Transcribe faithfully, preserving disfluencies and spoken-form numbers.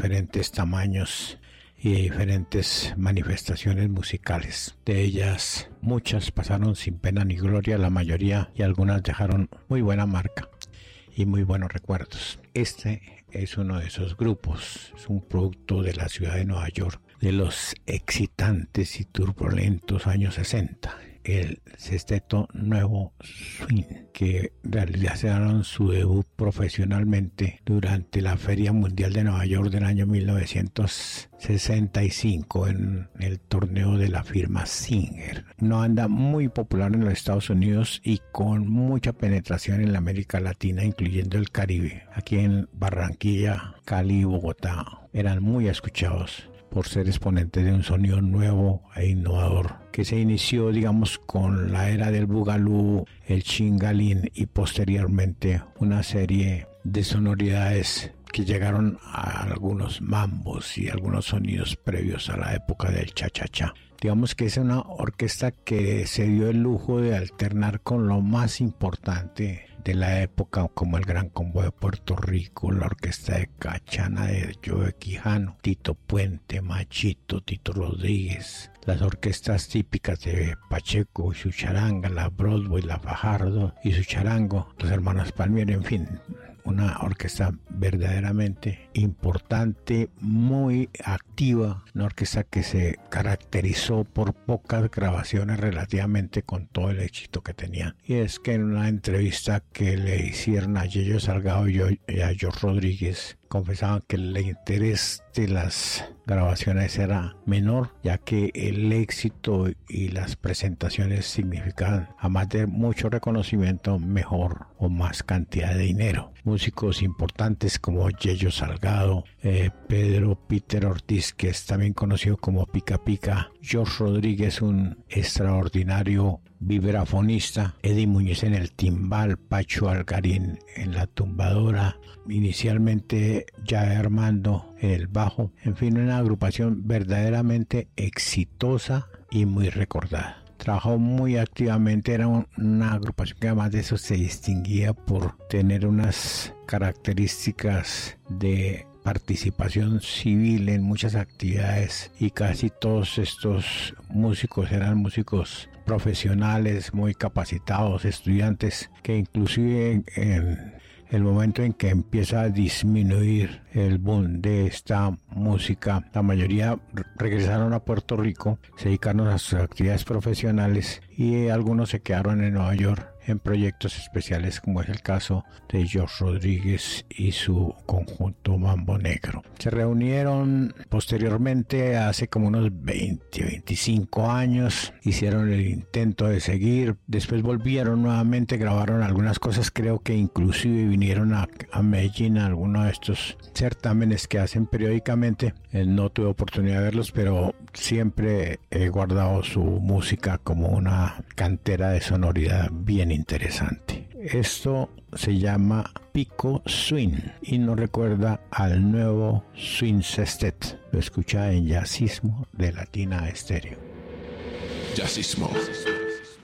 diferentes tamaños y de diferentes manifestaciones musicales. De ellas, muchas pasaron sin pena ni gloria, la mayoría y algunas dejaron muy buena marca y muy buenos recuerdos. Este es uno de esos grupos, es un producto de la ciudad de Nueva York, de los excitantes y turbulentos años sesenta. El sexteto Nuevo Swing, que realizaron su debut profesionalmente durante la Feria Mundial de Nueva York del año mil novecientos sesenta y cinco en el torneo de la firma Singer. Una banda muy popular en los Estados Unidos y con mucha penetración en la América Latina, incluyendo el Caribe. Aquí en Barranquilla, Cali y Bogotá eran muy escuchados por ser exponentes de un sonido nuevo e innovador, que se inició, digamos, con la era del bugalú, el chingalín y posteriormente una serie de sonoridades que llegaron a algunos mambos y algunos sonidos previos a la época del cha-cha-cha. Digamos que es una orquesta que se dio el lujo de alternar con lo más importante de la época, como el Gran Combo de Puerto Rico, la Orquesta de Cachana de Joe Quijano, Tito Puente, Machito, Tito Rodríguez, las orquestas típicas de Pacheco y su charanga, la Broadway, la Fajardo y su charango, los hermanos Palmieri, en fin, una orquesta verdaderamente importante, muy activa, una orquesta que se caracterizó por pocas grabaciones relativamente con todo el éxito que tenían. Y es que en una entrevista que le hicieron a Yello Salgado y a George Rodríguez, confesaban que el interés de las grabaciones era menor, ya que el éxito y las presentaciones significaban, además de mucho reconocimiento, mejor o más cantidad de dinero. Músicos importantes como Yello Salgado, eh, Pedro Peter Ortiz, que es también conocido como Pica Pica, George Rodríguez, un extraordinario vibrafonista, Eddie Muñiz en el timbal, Pacho Algarín en la tumbadora, inicialmente ya Armando en el bajo, en fin, una agrupación verdaderamente exitosa y muy recordada. Trabajó muy activamente, era un, una agrupación que además de eso se distinguía por tener unas características de participación civil en muchas actividades, y casi todos estos músicos eran músicos profesionales, muy capacitados, estudiantes, que inclusive en, en el momento en que empieza a disminuir el boom de esta música, la mayoría regresaron a Puerto Rico, se dedicaron a sus actividades profesionales y algunos se quedaron en Nueva York en proyectos especiales, como es el caso de George Rodríguez y su conjunto Mambo Negro. Se reunieron posteriormente, hace como unos veinte, veinticinco años, hicieron el intento de seguir, después volvieron nuevamente, grabaron algunas cosas, creo que inclusive vinieron a, a Medellín a alguno de estos certámenes que hacen periódicamente. Eh, no tuve oportunidad de verlos, pero siempre he guardado su música como una cantera de sonoridad bien interesante. Esto se llama Pico Swing y nos recuerda al nuevo Swing Sextet. Lo escucha en Jazzismo de Latina Estéreo. Jazzismo.